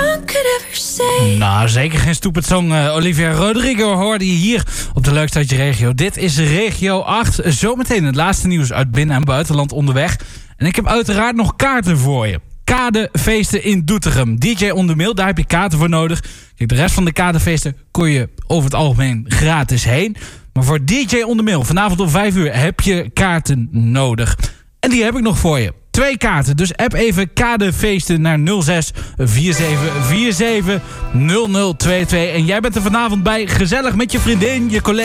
drunk could ever say. Nou, zeker geen stupid song. Olivia Rodrigo hoorde je hier op de Leukste uit je regio. Dit is Regio 8. Zometeen het laatste nieuws uit binnen- en buitenland onderweg. En ik heb uiteraard nog kaarten voor je. Kadefeesten in Doetinchem. DJ On The Mail, daar heb je kaarten voor nodig. Kijk, de rest van de kadefeesten kon je over het algemeen gratis heen. Maar voor DJ On The Mail, vanavond om 5 uur, heb je kaarten nodig. En die heb ik nog voor je. 2 kaarten, dus app even kadefeesten naar 06 47 47 0022. En jij bent er vanavond bij, gezellig met je vriendin, je collega.